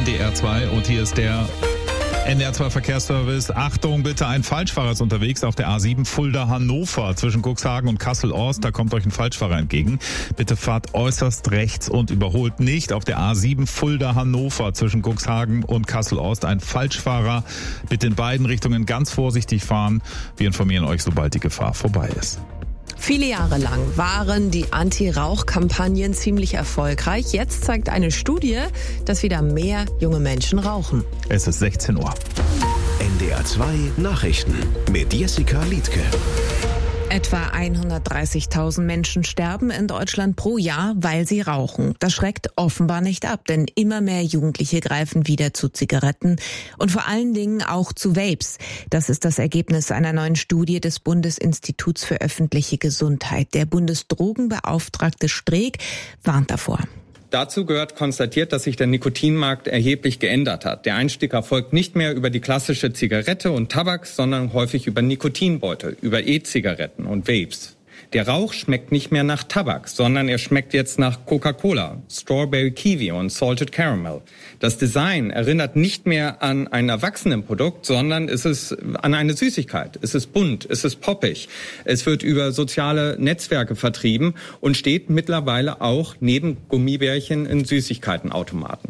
NDR 2 und hier ist der NDR 2 Verkehrsservice. Achtung, bitte, ein Falschfahrer ist unterwegs auf der A7 Fulda-Hannover zwischen Cuxhaven und Kassel-Orst. Da kommt euch ein Falschfahrer entgegen. Bitte fahrt äußerst rechts und überholt nicht auf der A7 Fulda-Hannover zwischen Cuxhaven und Kassel-Orst. Ein Falschfahrer. Bitte in beiden Richtungen ganz vorsichtig fahren. Wir informieren euch, sobald die Gefahr vorbei ist. Viele Jahre lang waren die Anti-Rauch-Kampagnen ziemlich erfolgreich. Jetzt zeigt eine Studie, dass wieder mehr junge Menschen rauchen. Es ist 16 Uhr. NDR 2 Nachrichten mit Jessica Liedtke. Etwa 130.000 Menschen sterben in Deutschland pro Jahr, weil sie rauchen. Das schreckt offenbar nicht ab, denn immer mehr Jugendliche greifen wieder zu Zigaretten und vor allen Dingen auch zu Vapes. Das ist das Ergebnis einer neuen Studie des Bundesinstituts für öffentliche Gesundheit. Der Bundesdrogenbeauftragte Streeck warnt davor. Dazu gehört konstatiert, dass sich der Nikotinmarkt erheblich geändert hat. Der Einstieg erfolgt nicht mehr über die klassische Zigarette und Tabak, sondern häufig über Nikotinbeutel, über E-Zigaretten und Vapes. Der Rauch schmeckt nicht mehr nach Tabak, sondern er schmeckt jetzt nach Coca-Cola, Strawberry Kiwi und Salted Caramel. Das Design erinnert nicht mehr an ein Erwachsenenprodukt, sondern es ist an eine Süßigkeit. Es ist bunt, es ist poppig. Es wird über soziale Netzwerke vertrieben und steht mittlerweile auch neben Gummibärchen in Süßigkeitenautomaten.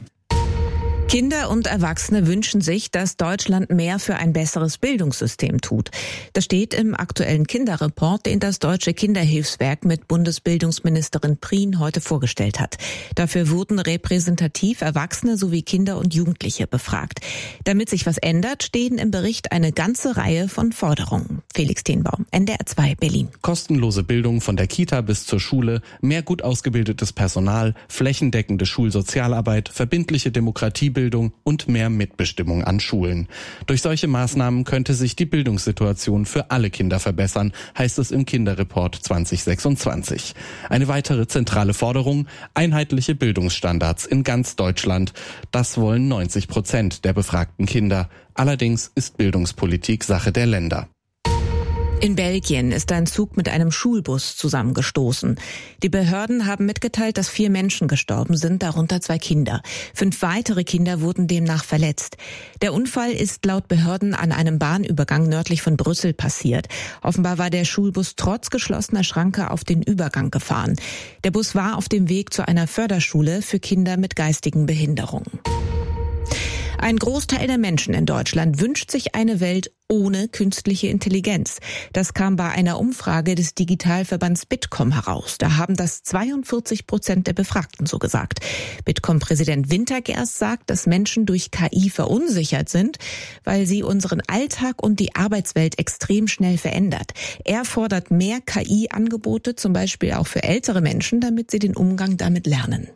Kinder und Erwachsene wünschen sich, dass Deutschland mehr für ein besseres Bildungssystem tut. Das steht im aktuellen Kinderreport, den das Deutsche Kinderhilfswerk mit Bundesbildungsministerin Prien heute vorgestellt hat. Dafür wurden repräsentativ Erwachsene sowie Kinder und Jugendliche befragt. Damit sich was ändert, stehen im Bericht eine ganze Reihe von Forderungen. Felix Tenbaum, NDR 2 Berlin. Kostenlose Bildung von der Kita bis zur Schule, mehr gut ausgebildetes Personal, flächendeckende Schulsozialarbeit, verbindliche Demokratiebildung und mehr Mitbestimmung an Schulen. Durch solche Maßnahmen könnte sich die Bildungssituation für alle Kinder verbessern, heißt es im Kinderreport 2026. Eine weitere zentrale Forderung: einheitliche Bildungsstandards in ganz Deutschland. Das wollen 90% der befragten Kinder. Allerdings ist Bildungspolitik Sache der Länder. In Belgien ist ein Zug mit einem Schulbus zusammengestoßen. Die Behörden haben mitgeteilt, dass 4 Menschen gestorben sind, darunter 2 Kinder. 5 weitere Kinder wurden demnach verletzt. Der Unfall ist laut Behörden an einem Bahnübergang nördlich von Brüssel passiert. Offenbar war der Schulbus trotz geschlossener Schranke auf den Übergang gefahren. Der Bus war auf dem Weg zu einer Förderschule für Kinder mit geistigen Behinderungen. Ein Großteil der Menschen in Deutschland wünscht sich eine Welt ohne künstliche Intelligenz. Das kam bei einer Umfrage des Digitalverbands Bitkom heraus. Da haben das 42% der Befragten so gesagt. Bitkom-Präsident Wintergerst sagt, dass Menschen durch KI verunsichert sind, weil sie unseren Alltag und die Arbeitswelt extrem schnell verändert. Er fordert mehr KI-Angebote, zum Beispiel auch für ältere Menschen, damit sie den Umgang damit lernen.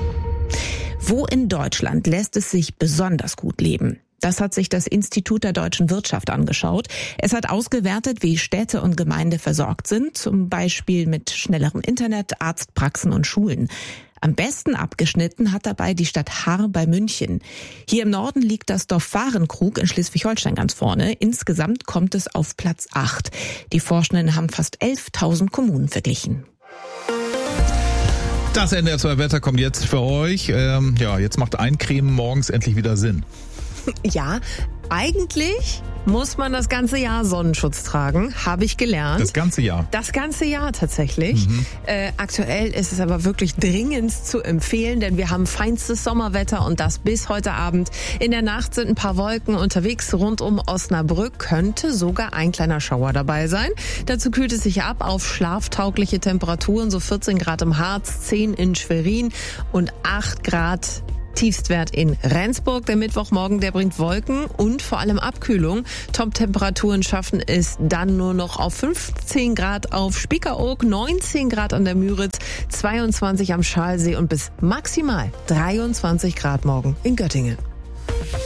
Wo in Deutschland lässt es sich besonders gut leben? Das hat sich das Institut der deutschen Wirtschaft angeschaut. Es hat ausgewertet, wie Städte und Gemeinden versorgt sind, zum Beispiel mit schnellerem Internet, Arztpraxen und Schulen. Am besten abgeschnitten hat dabei die Stadt Haar bei München. Hier im Norden liegt das Dorf Fahrenkrug in Schleswig-Holstein ganz vorne. Insgesamt kommt es auf Platz 8. Die Forschenden haben fast 11.000 Kommunen verglichen. Das NDR 2 Wetter kommt jetzt für euch. Jetzt macht Eincremen morgens endlich wieder Sinn. Ja, eigentlich muss man das ganze Jahr Sonnenschutz tragen, habe ich gelernt. Das ganze Jahr? Das ganze Jahr tatsächlich. Aktuell ist es aber wirklich dringend zu empfehlen, denn wir haben feinstes Sommerwetter und das bis heute Abend. In der Nacht sind ein paar Wolken unterwegs rund um Osnabrück, könnte sogar ein kleiner Schauer dabei sein. Dazu kühlt es sich ab auf schlaftaugliche Temperaturen, so 14 Grad im Harz, 10 in Schwerin und 8 Grad Tiefstwert in Rendsburg. Der Mittwochmorgen, der bringt Wolken und vor allem Abkühlung. Top-Temperaturen schaffen es dann nur noch auf 15 Grad auf Spiekeroog, 19 Grad an der Müritz, 22 am Schalsee und bis maximal 23 Grad morgen in Göttingen.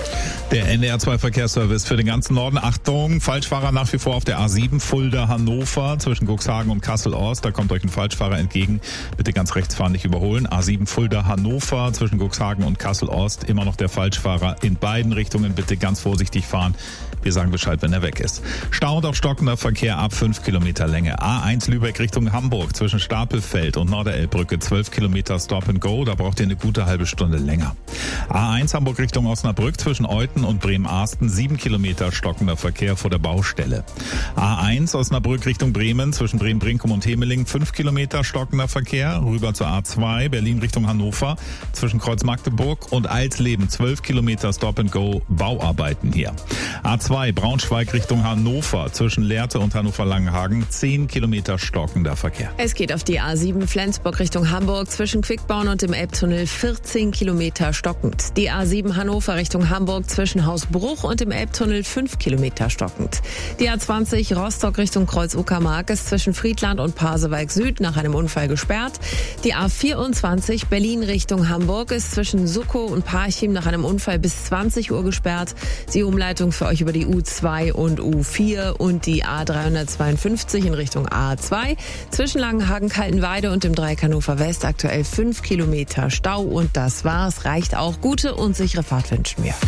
Der NDR2 Verkehrsservice für den ganzen Norden. Achtung, Falschfahrer nach wie vor auf der A7 Fulda-Hannover zwischen Cuxhaven und Kassel-Orst. Da kommt euch ein Falschfahrer entgegen. Bitte ganz rechts fahren, nicht überholen. A7 Fulda-Hannover zwischen Cuxhaven und Kassel-Orst. Immer noch der Falschfahrer in beiden Richtungen. Bitte ganz vorsichtig fahren. Wir sagen Bescheid, wenn er weg ist. Stau und auch stockender Verkehr ab 5 Kilometer Länge. A1 Lübeck Richtung Hamburg zwischen Stapelfeld und Norderelbbrücke 12 Kilometer Stop and Go. Da braucht ihr eine gute halbe Stunde länger. A1 Hamburg Richtung Osnabrück zwischen Euten und Bremen-Arsten 7 Kilometer stockender Verkehr vor der Baustelle. A1 Osnabrück Richtung Bremen zwischen Bremen-Brinkum und Hemeling 5 Kilometer stockender Verkehr. Rüber zur A2 Berlin Richtung Hannover zwischen Kreuz Magdeburg und Alsleben 12 Kilometer Stop and Go. Bauarbeiten hier. A2 Braunschweig Richtung Hannover zwischen Lehrte und Hannover-Langenhagen 10 Kilometer stockender Verkehr. Es geht auf die A7 Flensburg Richtung Hamburg zwischen Quickborn und dem Elbtunnel 14 Kilometer stockend. Die A7 Hannover Richtung Hamburg zwischen Hausbruch und dem Elbtunnel 5 Kilometer stockend. Die A20 Rostock Richtung Kreuz Uckermark ist zwischen Friedland und Pasewalk Süd nach einem Unfall gesperrt. Die A24 Berlin Richtung Hamburg ist zwischen Suckow und Parchim nach einem Unfall bis 20 Uhr gesperrt. Die Umleitung für euch über die U2 und U4 und die A352 in Richtung A2. Zwischen Langenhagen-Kaltenweide und dem Dreieck Hannover West aktuell 5 Kilometer Stau und das war's. Reicht auch. Gute und sichere Fahrt wünschen wir.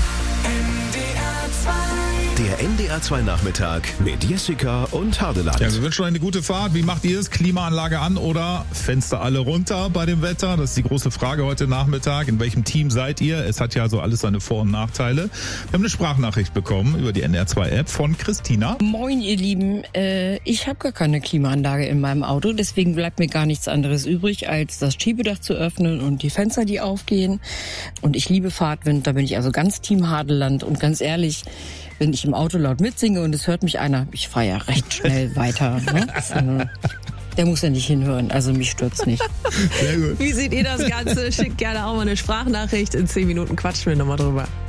Der NDR2 Nachmittag mit Jessica und Hardeland. Ja, wir wünschen euch eine gute Fahrt. Wie macht ihr es? Klimaanlage an oder Fenster alle runter bei dem Wetter? Das ist die große Frage heute Nachmittag. In welchem Team seid ihr? Es hat ja also alles seine Vor- und Nachteile. Wir haben eine Sprachnachricht bekommen über die NDR2-App von Christina. Moin, ihr Lieben. Ich habe gar keine Klimaanlage in meinem Auto. Deswegen bleibt mir gar nichts anderes übrig, als das Schiebedach zu öffnen und die Fenster, die aufgehen. Und ich liebe Fahrtwind. Da bin ich also ganz Team Hardeland. Und ganz ehrlich, wenn ich im Auto laut mitsinge und es hört mich einer, ich fahre ja recht schnell weiter. Ne? Der muss ja nicht hinhören, also mich stört's nicht. Sehr gut. Wie seht ihr das Ganze? Schickt gerne auch mal eine Sprachnachricht. In 10 Minuten quatschen wir nochmal drüber.